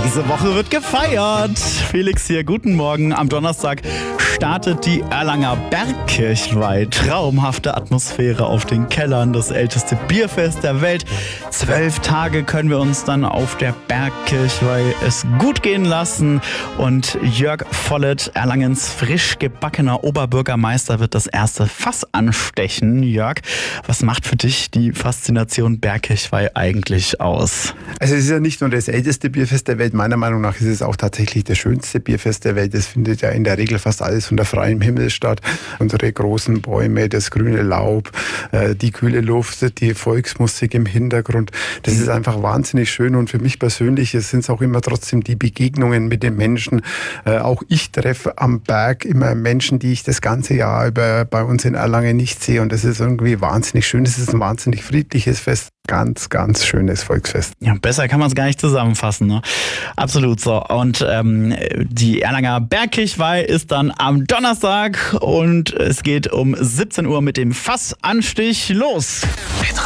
Diese Woche wird gefeiert. Felix hier, guten Morgen. Am Donnerstag startet die Erlanger Bergkirchweih. Traumhafte Atmosphäre auf den Kellern, das älteste Bierfest der Welt. 12 Tage können wir uns dann auf der Bergkirchweih es gut gehen lassen. Und Jörg Vollert, Erlangens frisch gebackener Oberbürgermeister, wird das erste Fass anstechen. Jörg, was macht für dich die Faszination Bergkirchweih eigentlich aus? Also es ist ja nicht nur das älteste Bierfest der Welt, meiner Meinung nach ist es auch tatsächlich das schönste Bierfest der Welt. Es findet ja in der Regel fast alles unter freiem Himmel statt. Unsere großen Bäume, das grüne Laub, die kühle Luft, die Volksmusik im Hintergrund. Das ist einfach wahnsinnig schön und für mich persönlich sind es auch immer trotzdem die Begegnungen mit den Menschen. Auch ich treffe am Berg immer Menschen, die ich das ganze Jahr über bei uns in Erlangen nicht sehe und das ist irgendwie wahnsinnig schön. Es ist ein wahnsinnig friedliches Fest. Ganz, ganz schönes Volksfest. Ja, besser kann man es gar nicht zusammenfassen, ne? Absolut so. Und die Erlanger Bergkirchweih ist dann am Donnerstag und es geht um 17 Uhr mit dem Fassanstich los.